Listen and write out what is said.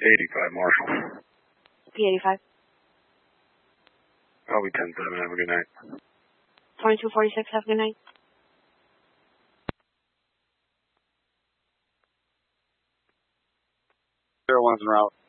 85 Marshall. P85. I'll be 10-7. Have a good night. 2246. Have a good night. One's en route.